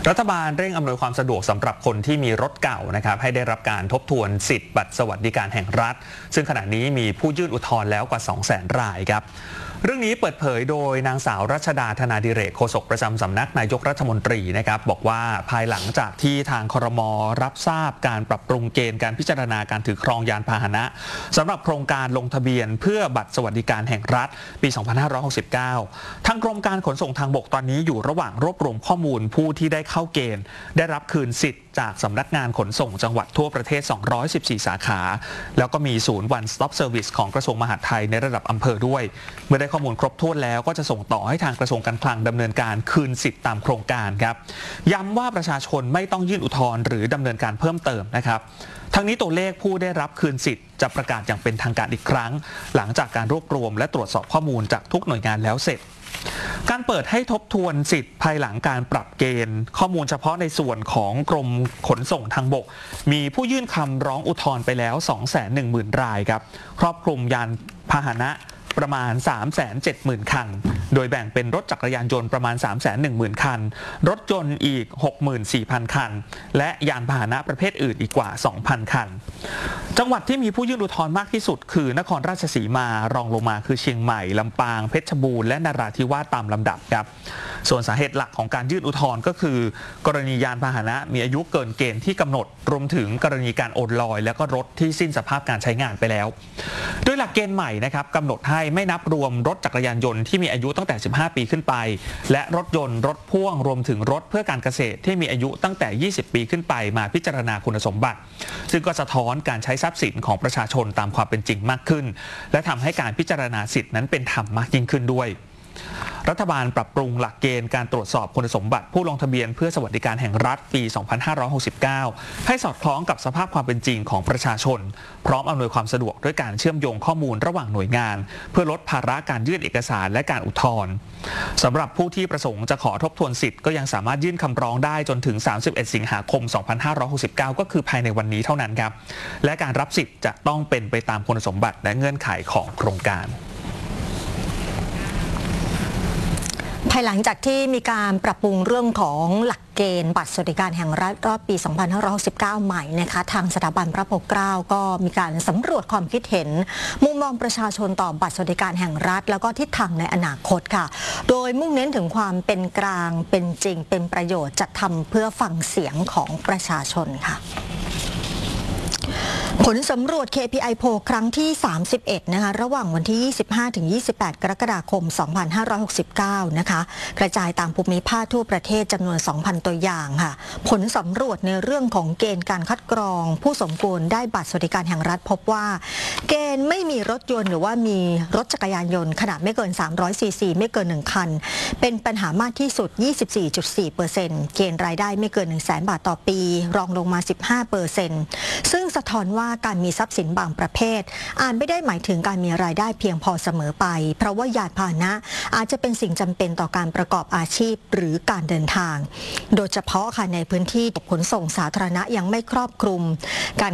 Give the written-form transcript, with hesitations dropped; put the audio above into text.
รัฐบาลเร่งอำนวยความสะดวกสำหรับคนที่มีรถเก่านะครับให้ได้รับการทบทวนสิทธิ์บัตรสวัสดิการแห่งรัฐซึ่งขณะนี้มีผู้ยื่นอุทธรณ์แล้วกว่า 200,000 รายครับเรื่องนี้เปิดเผยโดยนางสาวรัชดาธนาดิเรกโฆษกประจำสำนักนายกรัฐมนตรีนะครับบอกว่าภายหลังจากที่ทางครม.รับทราบการปรับปรุงเกณฑ์การพิจารณาการถือครองยานพาหนะสำหรับโครงการลงทะเบียนเพื่อบัตรสวัสดิการแห่งรัฐปี 2569 ทางกรมการขนส่งทางบกตอนนี้อยู่ระหว่างรวบรวมข้อมูลผู้ที่ได้เข้าเกณฑ์ได้รับคืนสิทธิ์จากสำนักงานขนส่งจังหวัดทั่วประเทศ 214 สาขาแล้วก็มีศูนย์ One Stop Service ของกระทรวงมหาดไทยในระดับอำเภอด้วยเมื่อได้ข้อมูลครบถ้วนแล้วก็จะส่งต่อให้ทางกระทรวงการคลังดำเนินการคืนสิทธิ์ตามโครงการครับย้ำว่าประชาชนไม่ต้องยื่นอุทธรณ์หรือดำเนินการเพิ่มเติมนะครับทั้งนี้ตัวเลขผู้ได้รับคืนสิทธิ์จะประกาศอย่างเป็นทางการอีกครั้งหลังจากการรวบรวมและตรวจสอบข้อมูลจากทุกหน่วยงานแล้วเสร็จการเปิดให้ทบทวนสิทธิ์ภายหลังการปรับเกณฑ์ข้อมูลเฉพาะในส่วนของกรมขนส่งทางบกมีผู้ยื่นคำร้องอุทธรณ์ไปแล้ว 210,000 รายครับครอบคลุมยานพาหนะประมาณ 370,000 คันโดยแบ่งเป็นรถจักรยานยนต์ประมาณ 310,000 คันรถยนต์อีก 64,000 คันและยานพาหนะประเภทอื่นอีกกว่า 2,000 คันจังหวัดที่มีผู้ยื่นอุทธรณ์มากที่สุดคือนครราชสีมารองลงมาคือเชียงใหม่ลำปางเพชรบูรณ์และนราธิวาสตามลำดับครับส่วนสาเหตุหลักของการยื่นอุทธรณ์ก็คือกรณียานพาหนะมีอายุเกินเกณฑ์ที่กำหนดรวมถึงกรณีการโอนลอยและก็รถที่สิ้นสภาพการใช้งานไปแล้วโดยหลักเกณฑ์ใหม่นะครับกำหนดให้ไม่นับรวมรถจักรยานยนต์ที่มีอายุตั้งแต่ 15 ปีขึ้นไปและรถยนต์รถพ่วงรวมถึงรถเพื่อการเกษตรที่มีอายุตั้งแต่ 20 ปีขึ้นไปมาพิจารณาคุณสมบัติซึ่งก็สะท้อนการใช้ทรัพย์สินของประชาชนตามความเป็นจริงมากขึ้นและทำให้การพิจารณาสิทธินั้นเป็นธรรมมากยิ่งขึ้นด้วยรัฐบาลปรับปรุงหลักเกณฑ์การตรวจสอบคุณสมบัติผู้ลงทะเบียนเพื่อสวัสดิการแห่งรัฐปี 2569 ให้สอดคล้องกับสภาพความเป็นจริงของประชาชนพร้อมอำนวยความสะดวกด้วยการเชื่อมโยงข้อมูลระหว่างหน่วยงานเพื่อลดภาระการยื่นเอกสารและการอุทธรณ์สำหรับผู้ที่ประสงค์จะขอทบทวนสิทธิ์ก็ยังสามารถยื่นคำร้องได้จนถึง 31 สิงหาคม 2569 ก็คือภายในวันนี้เท่านั้นครับและการรับสิทธิ์จะต้องเป็นไปตามคุณสมบัติและเงื่อนไขของโครงการภายหลังจากที่มีการปรับปรุงเรื่องของหลักเกณฑ์บัตรสวัสดิการแห่งรัฐรอบปี 2569 ใหม่นะคะทางสถาบันพระปกเกล้าก็มีการสำรวจความคิดเห็นมุมมองประชาชนต่อบัตรสวัสดิการแห่งรัฐแล้วก็ทิศทางในอนาคตค่ะโดยมุ่งเน้นถึงความเป็นกลางเป็นจริงเป็นประโยชน์จัดทำเพื่อฟังเสียงของประชาชนค่ะผลสำรวจ KPI Poll ครั้งที่ 31 นะคะระหว่างวันที่ 25-28 กรกฎาคม 2569 นะคะกระจายตามภูมิภาคทั่วประเทศจำนวน 2,000 ตัวอย่างค่ะผลสำรวจในเรื่องของเกณฑ์การคัดกรองผู้สมควรได้บัตรสวัสดิการแห่งรัฐพบว่าเกณฑ์ไม่มีรถยนต์หรือว่ามีรถจักรยานยนต์ขนาดไม่เกิน 300 ซีซีไม่เกิน 1 คันเป็นปัญหามากที่สุด 24.4% เกณฑ์รายได้ไม่เกิน 100,000 บาทต่อปีรองลงมา 15% ซึ่งสะท้อนว่าการมีทรัพย์สินบางประเภทอาจไม่ได้หมายถึงการมีรายได้เพียงพอเสมอไปเพราะว่ายานพาหนะอาจจะเป็นสิ่งจำเป็นต่อการประกอบอาชีพหรือการเดินทางโดยเฉพาะค่ะในพื้นที่ขนส่งสาธารณะยังไม่ครอบคลุมการ